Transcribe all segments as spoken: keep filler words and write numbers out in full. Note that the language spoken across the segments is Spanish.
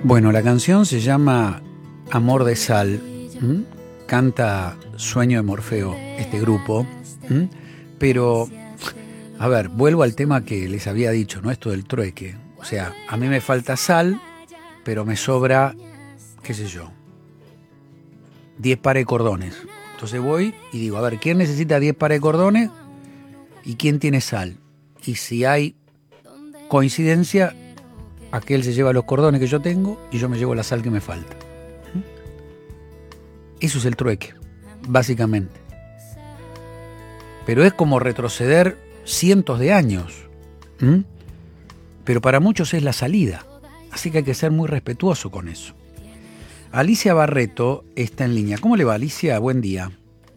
Bueno, la canción se llama Amor de Sal. ¿Mm? Canta Sueño de Morfeo, este grupo. ¿Mm? Pero, a ver, vuelvo al tema que les había dicho, ¿no? Esto del trueque. O sea, a mí me falta sal, pero me sobra, qué sé yo, diez pares de cordones. Entonces voy y digo, a ver, ¿quién necesita diez pares de cordones y quién tiene sal? Y si hay coincidencia, aquel se lleva los cordones que yo tengo y yo me llevo la sal que me falta. ¿Mm? Eso es el trueque, básicamente. Pero es como retroceder cientos de años. ¿Mm? Pero para muchos es la salida. Así que hay que ser muy respetuoso con eso. Alicia Barreto está en línea. ¿Cómo le va, Alicia? Buen día.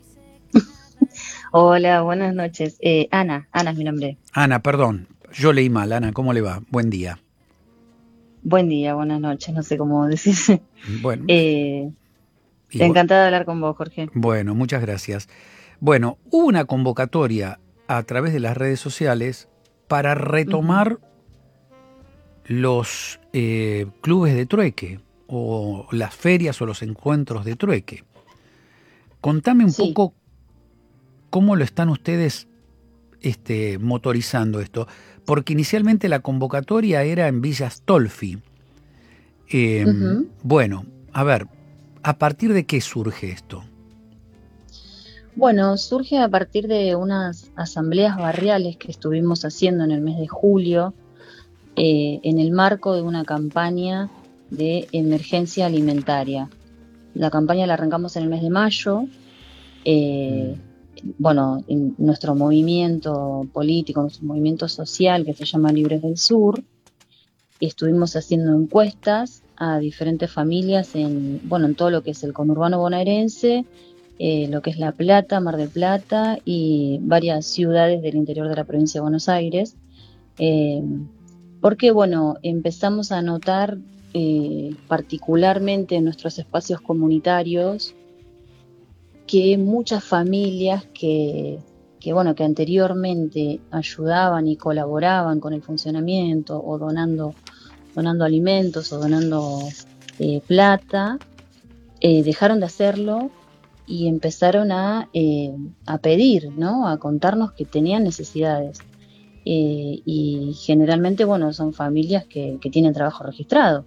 Hola, buenas noches. Eh, Ana, Ana es mi nombre. Ana, perdón. Yo leí mal. Ana, ¿cómo le va? Buen día. Buen día, buenas noches, no sé cómo decirse. Bueno, Eh, igual, encantada de hablar con vos, Jorge. bueno, muchas gracias. Bueno, hubo una convocatoria a través de las redes sociales para Ujú. retomar los eh, clubes de trueque o las ferias o los encuentros de trueque. Contame un Sí. poco cómo lo están ustedes este, motorizando esto, porque inicialmente la convocatoria era en Villa Astolfi. Eh, Ujú. bueno, a ver, ¿a partir de qué surge esto? Bueno, surge a partir de unas asambleas barriales que estuvimos haciendo en el mes de julio, eh, en el marco de una campaña de emergencia alimentaria. La campaña la arrancamos en el mes de mayo. Mm. eh, bueno, en nuestro movimiento político, nuestro movimiento social que se llama Libres del Sur, estuvimos haciendo encuestas a diferentes familias en, bueno, en todo lo que es el conurbano bonaerense, eh, lo que es La Plata, Mar del Plata y varias ciudades del interior de la provincia de Buenos Aires, eh, porque, bueno, empezamos a notar eh, particularmente en nuestros espacios comunitarios que muchas familias que, que, bueno, que anteriormente ayudaban y colaboraban con el funcionamiento o donando, donando alimentos o donando eh, plata, eh, dejaron de hacerlo y empezaron a, eh, a pedir, ¿no? A contarnos que tenían necesidades. Eh, y generalmente, bueno, son familias que, que tienen trabajo registrado.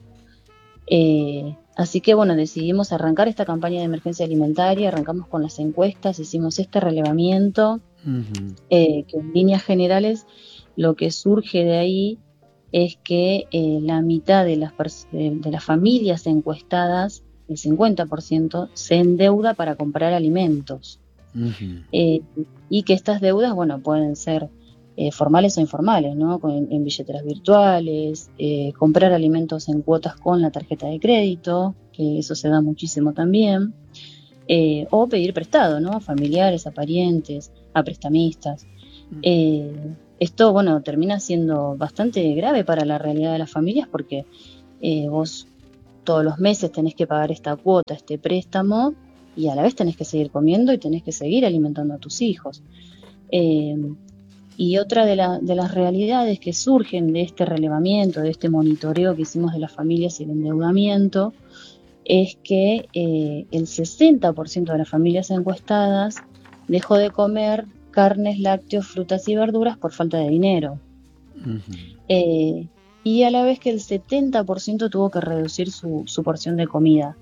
Eh, así que bueno, decidimos arrancar esta campaña de emergencia alimentaria, arrancamos con las encuestas, hicimos este relevamiento, Ujú. eh, que en líneas generales lo que surge de ahí es que eh, la mitad de las, de, de las familias encuestadas, el cincuenta por ciento, se endeuda para comprar alimentos. Ujú. Eh, y que estas deudas, bueno, pueden ser eh, formales o informales, ¿no? En, en billeteras virtuales, eh, comprar alimentos en cuotas con la tarjeta de crédito, que eso se da muchísimo también, eh, o pedir prestado, ¿no? A familiares, a parientes, a prestamistas. Eh, esto, bueno, termina siendo bastante grave para la realidad de las familias porque eh, vos todos los meses tenés que pagar esta cuota, este préstamo, y a la vez tenés que seguir comiendo y tenés que seguir alimentando a tus hijos. Eh, y otra de, la, de las realidades que surgen de este relevamiento, de este monitoreo que hicimos de las familias y el endeudamiento, es que eh, el sesenta por ciento de las familias encuestadas dejó de comer carnes, lácteos, frutas y verduras por falta de dinero. Ujú. Eh, y a la vez que el setenta por ciento tuvo que reducir su, su porción de comida.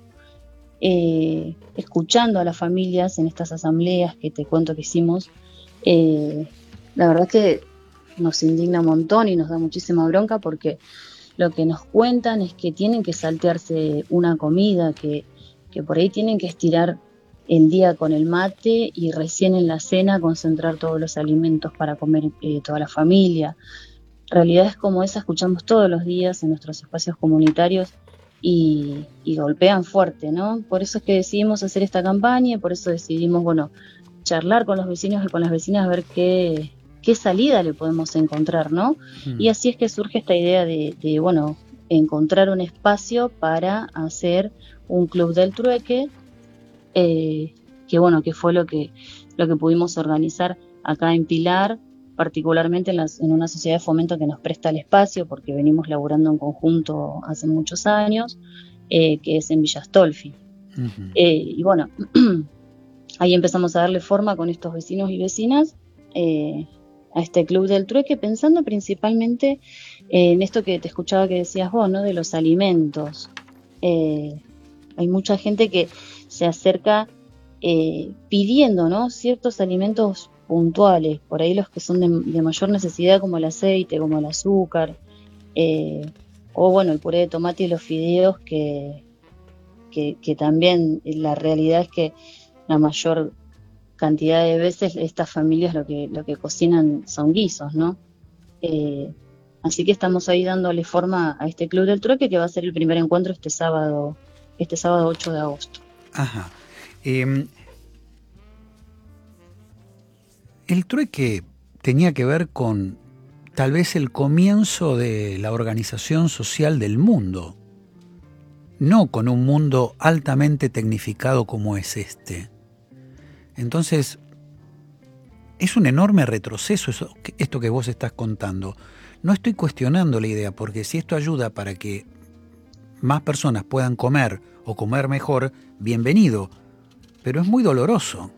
Eh, escuchando a las familias en estas asambleas que te cuento que hicimos, eh, la verdad que nos indigna un montón y nos da muchísima bronca porque lo que nos cuentan es que tienen que saltearse una comida, que, que por ahí tienen que estirar el día con el mate y recién en la cena concentrar todos los alimentos para comer eh, toda la familia. Realidades como esa escuchamos todos los días en nuestros espacios comunitarios y, y golpean fuerte, ¿no? Por eso es que decidimos hacer esta campaña, por eso decidimos, bueno, charlar con los vecinos y con las vecinas a ver qué, qué salida le podemos encontrar, ¿no? Y Mm. así es que surge esta idea de, de, bueno, encontrar un espacio para hacer un club del trueque, eh, que bueno, que fue lo que, lo que pudimos organizar acá en Pilar particularmente en, las, en una sociedad de fomento que nos presta el espacio, porque venimos laburando en conjunto hace muchos años, eh, que es en Villa Astolfi. Uh-huh. Eh, y bueno, ahí empezamos a darle forma con estos vecinos y vecinas eh, a este Club del Trueque, pensando principalmente eh, en esto que te escuchaba que decías vos, ¿no? De los alimentos. Eh, hay mucha gente que se acerca eh, pidiendo, ¿no? Ciertos alimentos puntuales, por ahí los que son de, de mayor necesidad, como el aceite, como el azúcar, eh, o bueno, el puré de tomate y los fideos, que, que, que también la realidad es que la mayor cantidad de veces estas familias lo que, lo que cocinan son guisos, ¿no? Eh, así que estamos ahí dándole forma a este Club del Trueque, que va a ser el primer encuentro este sábado, este sábado ocho de agosto. Ajá. Eh, el trueque tenía que ver con tal vez el comienzo de la organización social del mundo, no con un mundo altamente tecnificado como es este. Entonces, es un enorme retroceso eso, esto que vos estás contando. No estoy cuestionando la idea, porque si esto ayuda para que más personas puedan comer o comer mejor, bienvenido, pero es muy doloroso.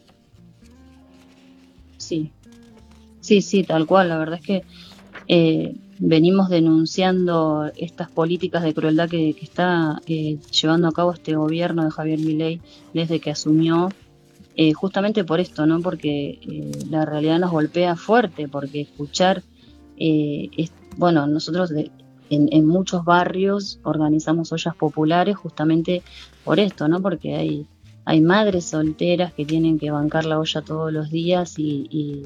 Sí, sí, sí, tal cual. La verdad es que eh, venimos denunciando estas políticas de crueldad que, que está eh, llevando a cabo este gobierno de Javier Milei desde que asumió. Eh, justamente por esto, ¿no? Porque eh, la realidad nos golpea fuerte, porque escuchar, eh, es, bueno, nosotros de, en, en muchos barrios organizamos ollas populares justamente por esto, ¿no? Porque hay, hay madres solteras que tienen que bancar la olla todos los días y, y,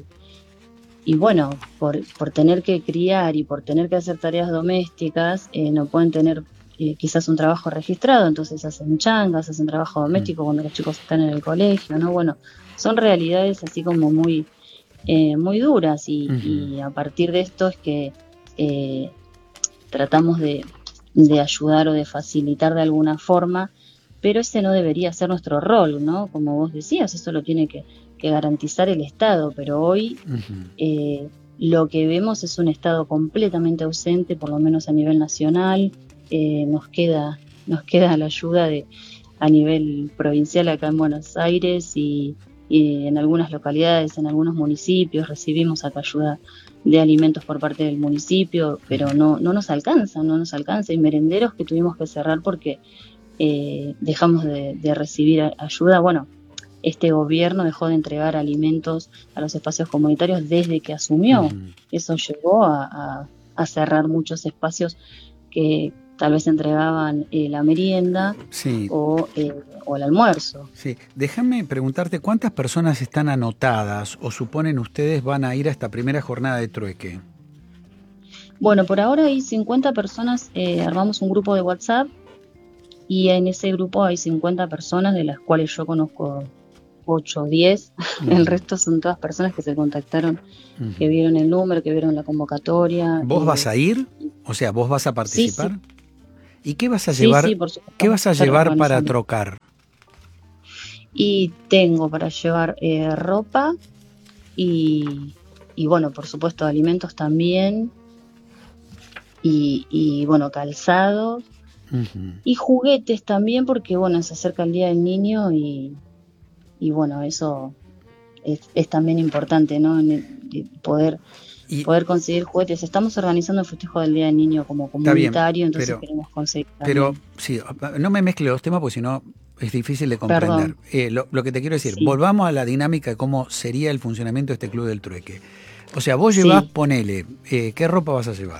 y bueno, por, por tener que criar y por tener que hacer tareas domésticas, eh, no pueden tener Eh, quizás un trabajo registrado, entonces hacen changas, hacen trabajo doméstico mm. cuando los chicos están en el colegio, ¿no? Bueno, son realidades así como muy, eh, muy duras y, uh-huh. y a partir de esto es que eh, tratamos de, de ayudar o de facilitar de alguna forma, pero ese no debería ser nuestro rol, ¿no? Como vos decías, eso lo tiene que, que garantizar el Estado, pero hoy uh-huh. eh, lo que vemos es un Estado completamente ausente, por lo menos a nivel nacional. Eh, nos queda nos queda la ayuda de a nivel provincial acá en Buenos Aires y, y en algunas localidades, en algunos municipios recibimos acá ayuda de alimentos por parte del municipio, pero no, no nos alcanza, no nos alcanza. Hay merenderos que tuvimos que cerrar porque eh, dejamos de, de recibir ayuda. Bueno, este gobierno dejó de entregar alimentos a los espacios comunitarios desde que asumió. Uh-huh. Eso llevó a, a, a cerrar muchos espacios que tal vez entregaban eh, la merienda sí. o, eh, o el almuerzo. Sí, déjame preguntarte, ¿cuántas personas están anotadas o suponen ustedes van a ir a esta primera jornada de trueque? Bueno, por ahora hay cincuenta personas, eh, armamos un grupo de WhatsApp y en ese grupo hay cincuenta personas, de las cuales yo conozco ocho o diez, uh-huh. El resto son todas personas que se contactaron, uh-huh. que vieron el número, que vieron la convocatoria. ¿Vos eh, vas a ir? O sea, ¿vos vas a participar? Sí, sí. ¿Y qué vas a llevar, sí, sí, por supuesto, ¿qué vas a llevar para trocar? Y tengo para llevar eh, ropa y, y, bueno, por supuesto, alimentos también. Y, y bueno, calzado. Uh-huh. Y juguetes también, porque, bueno, se acerca el Día del Niño y, y bueno, eso es, es también importante, ¿no? En el, poder... Y poder conseguir juguetes. Estamos organizando el festejo del Día del Niño como comunitario, bien, entonces pero, queremos conseguir también. Pero, sí, no me mezcle los temas porque si no es difícil de comprender. Eh, lo, lo que te quiero decir, sí. Volvamos a la dinámica de cómo sería el funcionamiento de este Club del Trueque. O sea, vos llevás, sí. ponele, eh, ¿qué ropa vas a llevar?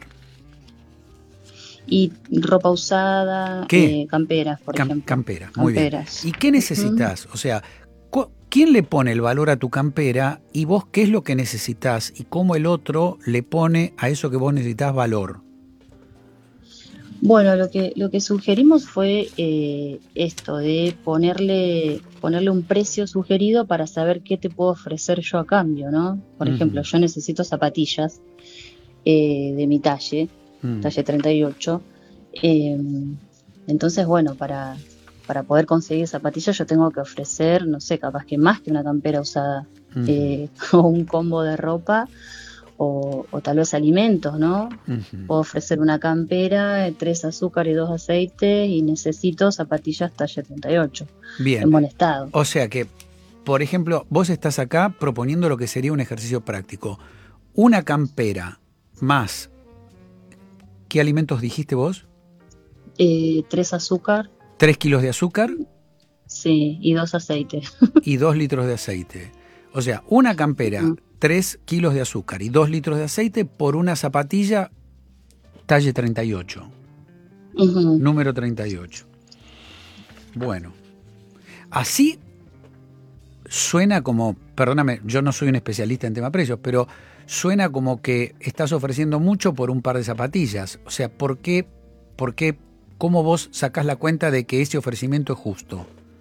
Y ropa usada, ¿Qué? Eh, camperas, por Cam- ejemplo. Camperas, muy camperas. bien. ¿Y qué necesitas? Uh-huh. O sea, ¿quién le pone el valor a tu campera y vos qué es lo que necesitas y cómo el otro le pone a eso que vos necesitas valor? Bueno, lo que lo que sugerimos fue eh, esto de ponerle ponerle un precio sugerido para saber qué te puedo ofrecer yo a cambio, ¿no? Por uh-huh. ejemplo, yo necesito zapatillas eh, de mi talle, uh-huh. talle treinta y ocho. Eh, entonces, bueno, para para poder conseguir zapatillas yo tengo que ofrecer, no sé, capaz que más que una campera usada, uh-huh. eh, o un combo de ropa, o, o tal vez alimentos, ¿no? Ujú. Puedo ofrecer una campera, tres azúcar y dos aceites y necesito zapatillas talla treinta y ocho Bien. en buen estado. O sea que, por ejemplo, vos estás acá proponiendo lo que sería un ejercicio práctico. Una campera más, ¿qué alimentos dijiste vos? Eh, tres azúcar, Tres kilos de azúcar sí, y dos aceites. y dos litros de aceite. O sea, una campera, Ujú. tres kilos de azúcar y dos litros de aceite por una zapatilla talle treinta y ocho. Ujú. Número treinta y ocho. Bueno, así suena como, perdóname, yo no soy un especialista en tema precios, pero suena como que estás ofreciendo mucho por un par de zapatillas. O sea, ¿por qué, por qué, cómo vos sacás la cuenta de que ese ofrecimiento es justo?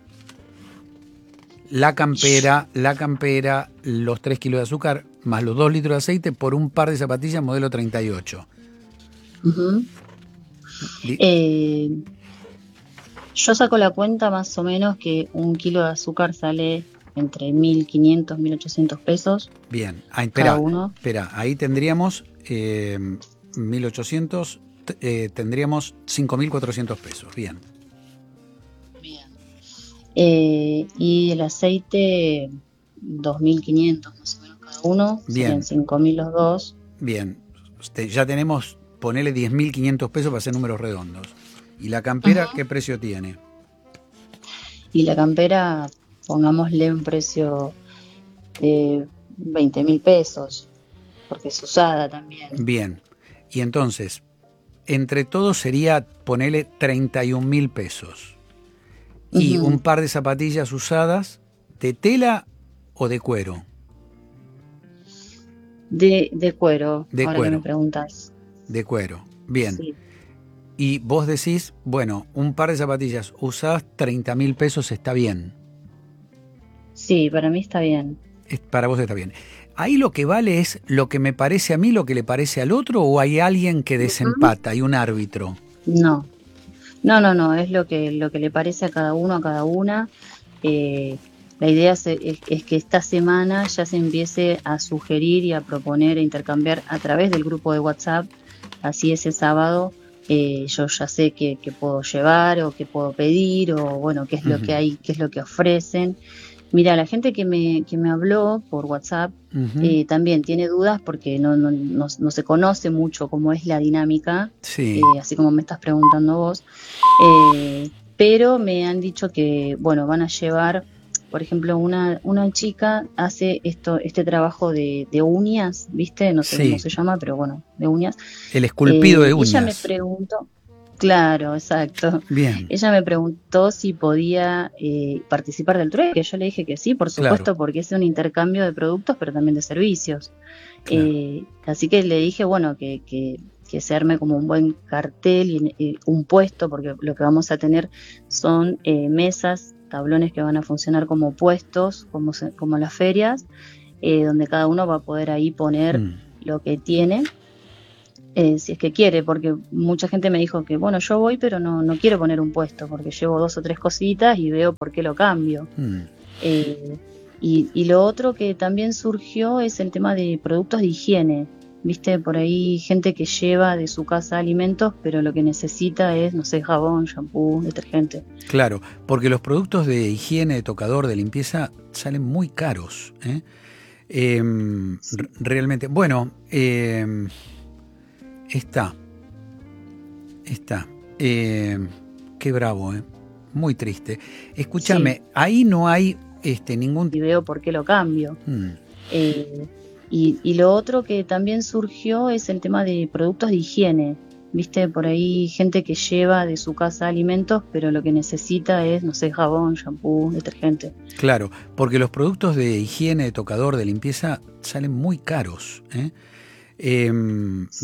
La campera, la campera, los tres kilos de azúcar, más los dos litros de aceite por un par de zapatillas modelo treinta y ocho. Ujú. Di- Eh, yo saco la cuenta más o menos que un kilo de azúcar sale entre mil quinientos, mil ochocientos pesos Bien, ah, cada espera, uno. espera, ahí tendríamos eh, mil ochocientos, t- eh, tendríamos cinco mil cuatrocientos pesos. Bien, Bien. Eh, y el aceite, dos mil quinientos más o menos cada uno, serían bien, cinco mil los dos. bien. Este, ya tenemos, ponele diez mil quinientos pesos para hacer números redondos. ¿Y la campera Ujú. qué precio tiene? Y la campera, pongámosle un precio de veinte mil pesos, porque es usada también. Bien, y entonces, entre todos sería, ponele treinta y un mil pesos. Y un Ujú. par de zapatillas usadas, ¿de tela o de cuero? De, de cuero, De ahora que me cuero, preguntas. de cuero. Bien. Sí, Y vos decís, bueno, un par de zapatillas usadas, treinta mil pesos está bien. sí, para mí está bien. Es- Para vos está bien. ¿Ahí lo que vale es lo que me parece a mí, lo que le parece al otro, o hay alguien que Ujú. desempata, hay un árbitro? No, no, no, no, es lo que, lo que le parece a cada uno, a cada una. Eh, la idea es, es- es que esta semana ya se empiece a sugerir y a proponer e intercambiar a través del grupo de WhatsApp. Así ese sábado eh, yo ya sé qué, qué puedo llevar o qué puedo pedir o bueno, qué es lo que Ujú, hay, qué es lo que ofrecen. Mira, la gente que me, que me habló por WhatsApp ujú. eh, también tiene dudas porque no, no, no, no se conoce mucho cómo es la dinámica, Sí, eh, así como me estás preguntando vos. Eh, pero me han dicho que, bueno, van a llevar, por ejemplo, una, una chica hace esto, este trabajo de, de uñas, ¿viste? No sé cómo sí. se llama, pero bueno, de uñas. El esculpido Eh, de y ella me uñas. preguntó, claro, exacto. Bien, Ella me preguntó si podía eh, participar del trueque. Yo le dije que sí, por claro, supuesto, porque es un intercambio de productos, pero también de servicios. claro. Eh, así que le dije, bueno, que, que, que se arme como un buen cartel y eh, un puesto, porque lo que vamos a tener son eh, mesas, tablones que van a funcionar como puestos, como, se- como las ferias, eh, donde cada uno va a poder ahí poner Mm, lo que tiene, eh, si es que quiere, porque mucha gente me dijo que, bueno, yo voy, pero no, no quiero poner un puesto, porque llevo dos o tres cositas y veo por qué lo cambio. mm. Eh, y, y lo otro que también surgió es el tema de productos de higiene. Viste, por ahí gente que lleva de su casa alimentos, pero lo que necesita es, no sé, jabón, shampoo, detergente. Claro, porque los productos de higiene, de tocador, de limpieza salen muy caros. ¿eh? Eh, r- realmente, bueno, eh, está, está. Eh, qué bravo, ¿eh? Muy triste. Sí, Escúchame, ahí no hay este, ningún... y veo por qué lo cambio. Mm, Eh, y, y lo otro que también surgió es el tema de productos de higiene. Viste, por ahí gente que lleva de su casa alimentos, pero lo que necesita es, no sé, jabón, shampoo, detergente. claro, porque los productos de higiene, de tocador, de limpieza salen muy caros. ¿eh? Eh,